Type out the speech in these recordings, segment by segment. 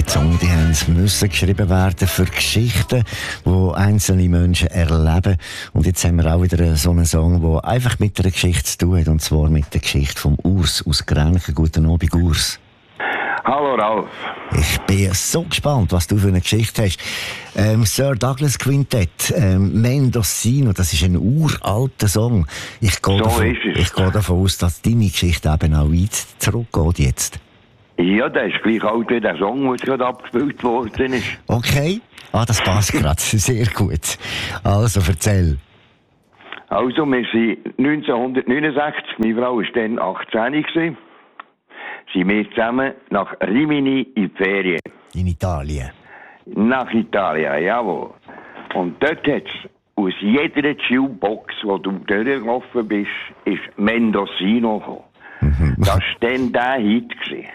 Songs, die müssen geschrieben werden für Geschichten, die einzelne Menschen erleben. Und jetzt haben wir auch wieder so einen Song, der einfach mit einer Geschichte zu tun hat, und zwar mit der Geschichte vom Urs aus Grenchen. Guten Abend, Urs. Hallo Ralf. Ich bin so gespannt, was du für eine Geschichte hast. Sir Douglas Quintett, Mendocino, das ist ein uralter Song. Ich gehe davon aus, dass deine Geschichte eben auch weit zurückgeht jetzt. Ja, der ist gleich alt wie der Song, der gerade abgespielt worden ist. Okay, das passt gerade. Sehr gut. Also, erzähl. Also, wir sind 1969, meine Frau war dann 18, sind wir zusammen nach Rimini in die Ferien. In Italien? Nach Italien, jawohl. Und dort hat es aus jeder Jukebox, wo du durchgelaufen bist, ist Mendocino gekommen. Das war dann der Hit.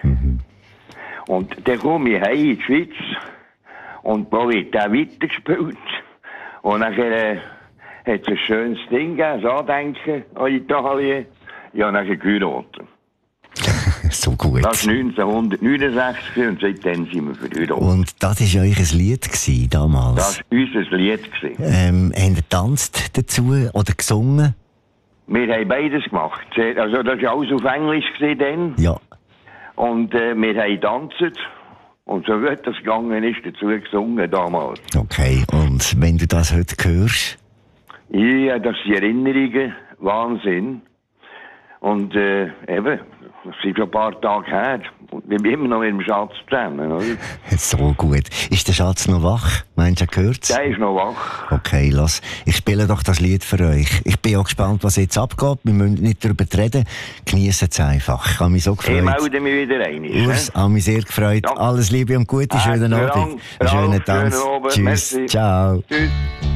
Und dann komme ich heim in die Schweiz und da wird der weitergespielt. Und dann hat es ein schönes Ding gegeben, das Andenken an Italien. Ja, dann geheiratet. So gut. Das war 1969 und seitdem sind wir verheiratet. Und das war euer Lied damals? Das war unser Lied. Habt ihr getanzt dazu oder gesungen? Wir haben beides gemacht. Also das war alles auf Englisch dann. Ja. Und wir haben getanzt. Und so gut das gegangen ist, dazu gesungen damals. Okay, und wenn du das heute hörst? Ja, das sind Erinnerungen. Wahnsinn. Und eben, das sind schon ein paar Tage her. Und wir sind immer noch mit dem Schatz zusammen, oder? So gut. Ist der Schatz noch wach? Meinst du, er gehört? Der ist noch wach. Okay, lass. Ich spiele doch das Lied für euch. Ich bin auch gespannt, was jetzt abgeht. Wir müssen nicht darüber reden. Geniessen es einfach. Ich habe mich so gefreut. Ich melde mich wieder rein. Urs, habe mich sehr gefreut. Ja. Alles Liebe und Gute. Schönen Abend. Schönen Tanz. Tschüss. Merci. Ciao. Tschüss.